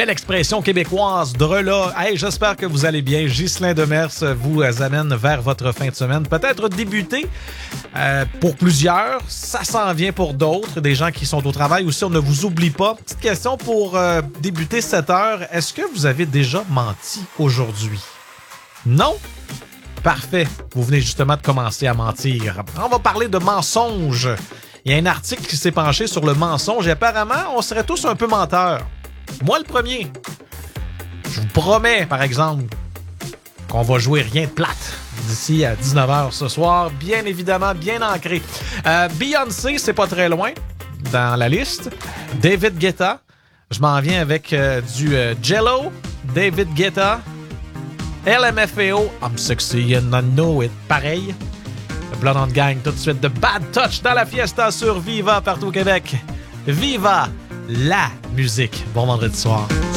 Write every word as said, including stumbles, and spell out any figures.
Belle expression québécoise, drela. Hey, j'espère que vous allez bien. Ghislain Demers vous amène vers votre fin de semaine. Peut-être débuter euh, pour plusieurs. Ça s'en vient pour d'autres, des gens qui sont au travail aussi. On ne vous oublie pas. Petite question pour euh, débuter cette heure. Est-ce que vous avez déjà menti aujourd'hui? Non? Parfait. Vous venez justement de commencer à mentir. On va parler de mensonges. Il y a un article qui s'est penché sur le mensonge et apparemment, on serait tous un peu menteurs. Moi, le premier. Je vous promets, par exemple, qu'on va jouer rien de plate d'ici à dix-neuf heures ce soir. Bien évidemment, bien ancré. Euh, Beyoncé, c'est pas très loin dans la liste. David Guetta. Je m'en viens avec euh, du euh, Jello. David Guetta. L M F A O. I'm sexy and I know it. Pareil. Le Blood on Gang, tout de suite de Bad Touch dans la fiesta sur Viva partout au Québec. Viva la musique. Bon vendredi soir.